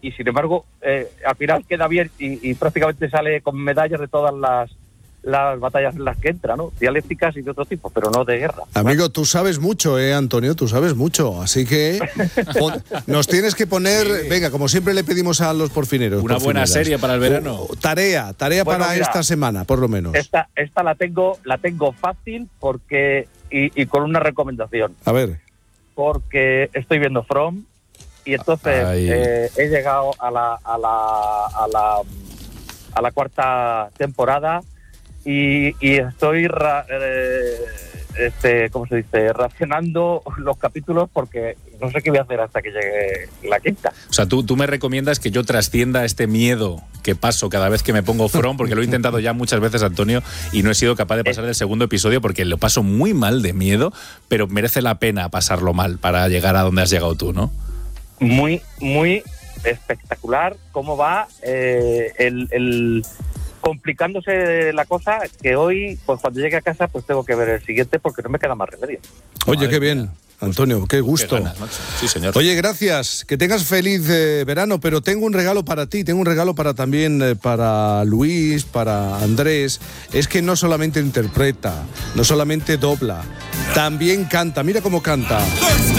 y sin embargo al final queda bien y prácticamente sale con medallas de todas las batallas en las que entra, ¿no? Dialécticas y de otro tipo, pero no de guerra. Amigo, tú sabes mucho, Antonio, tú sabes mucho, así que nos tienes que poner, venga, como siempre le pedimos a los porfineros. Una buena serie para el verano. Tarea bueno, para mira, esta semana, por lo menos. Esta la tengo fácil porque y con una recomendación. A ver. Porque estoy viendo From y entonces he llegado a la cuarta temporada y estoy ¿cómo se dice? Racionando los capítulos porque no sé qué voy a hacer hasta que llegue la quinta. O sea, tú me recomiendas que yo trascienda este miedo que paso cada vez que me pongo From, porque lo he intentado ya muchas veces, Antonio, y no he sido capaz de pasar del segundo episodio porque lo paso muy mal de miedo, pero merece la pena pasarlo mal para llegar a donde has llegado tú, ¿no? Muy, muy espectacular cómo va el complicándose la cosa, que hoy, pues cuando llegue a casa, pues tengo que ver el siguiente porque no me queda más remedio. Oye, madre qué bien, mía. Antonio, qué gusto. Qué ganas, sí, señor. Oye, gracias, que tengas feliz verano, pero tengo un regalo para ti, tengo un regalo también para Luis, para Andrés. Es que no solamente interpreta, no solamente dobla, también canta, mira cómo canta.